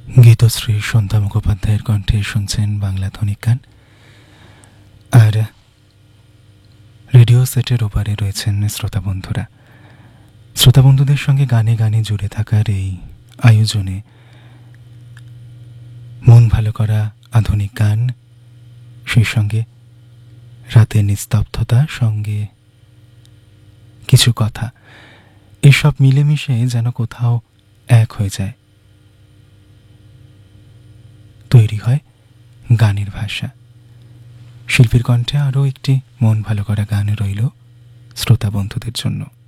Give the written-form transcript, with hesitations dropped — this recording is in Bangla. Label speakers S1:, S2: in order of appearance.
S1: গীতশ্রী সন্ধ্যা মুখোপাধ্যায়ের কণ্ঠে শুনছেন বাংলা ধ্বনিক গান। আর রেডিও সেটের ওপারে রয়েছেন শ্রোতা বন্ধুরা। শ্রোতা বন্ধুদের সঙ্গে গানে গানে জুড়ে থাকার এই আয়োজনে মন ভালো করা আধুনিক গান, সেই সঙ্গে রাতের নিস্তব্ধতা, সঙ্গে কিছু কথা, এসব মিলেমিশে যেন কোথাও এক হয়ে যায়, তৈরি হয় গানের ভাষা। শিল্পীর কণ্ঠে আরও একটি মন ভালো করা গান রইল শ্রোতা বন্ধুদের জন্য।